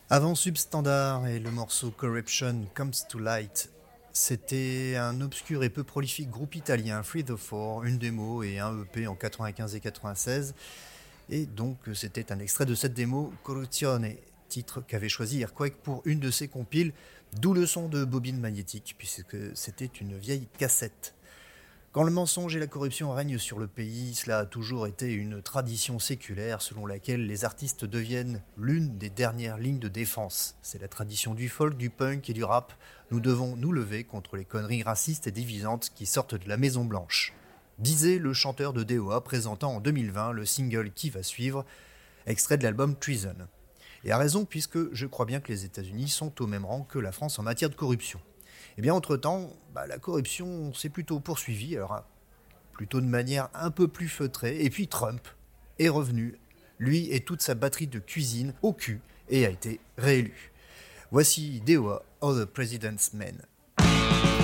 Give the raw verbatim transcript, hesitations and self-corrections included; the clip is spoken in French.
Avant Substandard et le morceau Corruption Comes to Light, c'était un obscur et peu prolifique groupe italien, Free the Four, une démo et un E P en quatre-vingt-quinze et quatre-vingt-seize. Et donc c'était un extrait de cette démo, Corruzione, titre qu'avait choisi Earthquake pour une de ses compiles, d'où le son de bobine magnétique, puisque c'était une vieille cassette. Quand le mensonge et la corruption règnent sur le pays, cela a toujours été une tradition séculaire selon laquelle les artistes deviennent l'une des dernières lignes de défense. C'est la tradition du folk, du punk et du rap. Nous devons nous lever contre les conneries racistes et divisantes qui sortent de la Maison Blanche. Disait le chanteur de D O A présentant en deux mille vingt le single qui va suivre, extrait de l'album Treason. Et a raison puisque je crois bien que les États-Unis sont au même rang que la France en matière de corruption. Eh bien, entre-temps, bah, la corruption s'est plutôt poursuivie, alors plutôt de manière un peu plus feutrée, et puis Trump est revenu, lui et toute sa batterie de cuisine, au cul, et a été réélu. Voici D O A, All the President's Men.